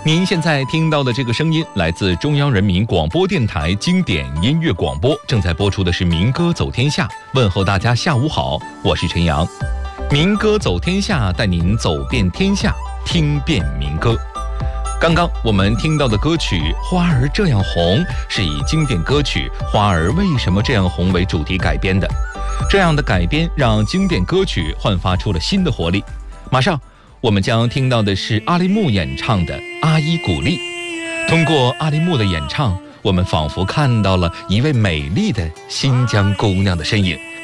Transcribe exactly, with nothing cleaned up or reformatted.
您现在听到的这个声音来自中央人民广播电台经典音乐广播，正在播出的是民歌走天下。问候大家下午好，我是陈阳。民歌走天下，带您走遍天下，听遍民歌。刚刚我们听到的歌曲《花儿这样红》是以经典歌曲《花儿为什么这样红》为主题改编的。这样的改编让经典歌曲焕发出了新的活力。马上我们将听到的是阿丽木演唱的《阿依古丽》。通过阿丽木的演唱，我们仿佛看到了一位美丽的新疆姑娘的身影，